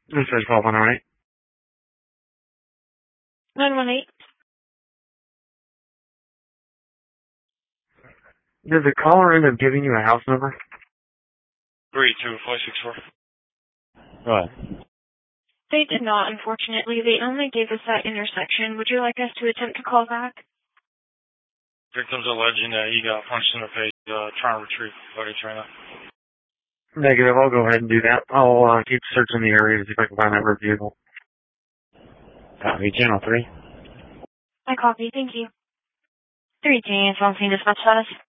This is 1208. 918. Did the caller end up giving you a house number? 32564. Go ahead. They did not, unfortunately. They only gave us that intersection. Would you like us to attempt to call back? Victim's alleging that he got punched in the face, trying to retrieve footage right now. Negative. I'll go ahead and do that. I'll keep searching the area to see if I can find that red vehicle. Copy. Channel 3. I copy. Thank you. 3 James, 1 dispatch status.